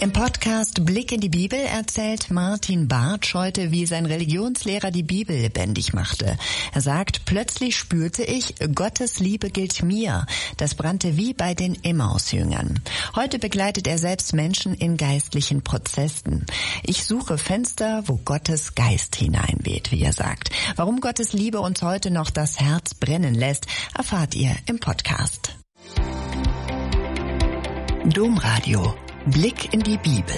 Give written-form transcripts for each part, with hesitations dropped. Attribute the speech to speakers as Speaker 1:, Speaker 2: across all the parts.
Speaker 1: Im Podcast Blick in die Bibel erzählt Martin Bartsch heute, wie sein Religionslehrer die Bibel lebendig machte. Er sagt, plötzlich spürte ich, Gottes Liebe gilt mir. Das brannte wie bei den Emmaus-Jüngern. Heute begleitet er selbst Menschen in geistlichen Prozessen. Ich suche Fenster, wo Gottes Geist hineinweht, wie er sagt. Warum Gottes Liebe uns heute noch das Herz brennen lässt, erfahrt ihr im Podcast. Domradio. Blick in die Bibel.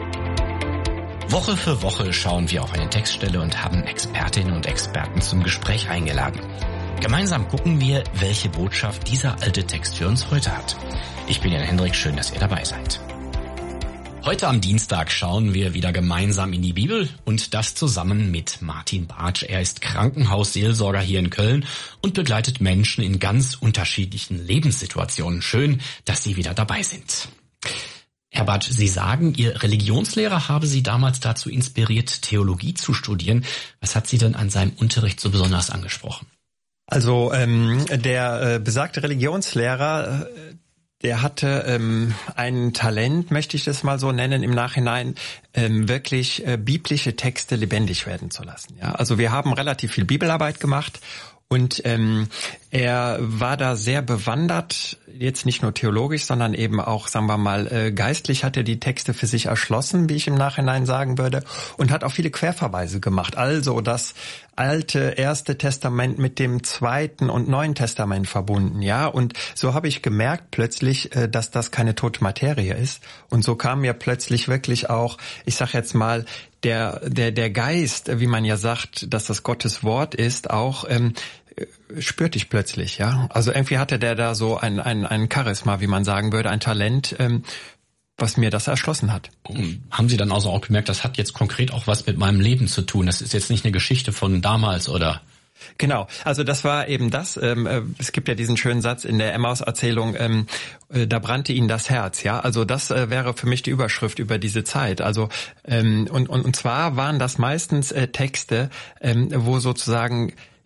Speaker 2: Woche für Woche schauen wir auf eine Textstelle und haben Expertinnen und Experten zum Gespräch eingeladen. Gemeinsam gucken wir, welche Botschaft dieser alte Text für uns heute hat. Ich bin Jan Hendrik, schön, dass ihr dabei seid. Heute am Dienstag schauen wir wieder gemeinsam in die Bibel und das zusammen mit Martin Bartsch. Er ist Krankenhausseelsorger hier in Köln und begleitet Menschen in ganz unterschiedlichen Lebenssituationen. Schön, dass Sie wieder dabei sind. Herr Bartsch, Sie sagen, Ihr Religionslehrer habe Sie damals dazu inspiriert, Theologie zu studieren. Was hat Sie denn an seinem Unterricht so besonders angesprochen?
Speaker 3: Also der besagte Religionslehrer, der hatte ein Talent, möchte ich das mal so nennen, im Nachhinein wirklich biblische Texte lebendig werden zu lassen. Ja, also wir haben relativ viel Bibelarbeit gemacht. Und er war da sehr bewandert, jetzt nicht nur theologisch, sondern eben auch, sagen wir mal, geistlich hat er die Texte für sich erschlossen, wie ich im Nachhinein sagen würde, und hat auch viele Querverweise gemacht. Also das alte Erste Testament mit dem Zweiten und Neuen Testament verbunden, ja. Und so habe ich gemerkt plötzlich, dass das keine tote Materie ist. Und so kam mir plötzlich wirklich auch, ich sag jetzt mal, der Geist, wie man ja sagt, dass das Gottes Wort ist, auch spürte ich plötzlich, ja. Also irgendwie hatte der da so ein Charisma, wie man sagen würde, ein Talent, was mir das erschlossen hat.
Speaker 2: Haben Sie dann also auch gemerkt, das hat jetzt konkret auch was mit meinem Leben zu tun? Das ist jetzt nicht eine Geschichte von damals, oder?
Speaker 3: Genau, also das war eben das. Es gibt ja diesen schönen Satz in der Emmaus-Erzählung, da brannte ihnen das Herz. Ja, also das wäre für mich die Überschrift über diese Zeit. Also und zwar waren das meistens Texte, wo sozusagen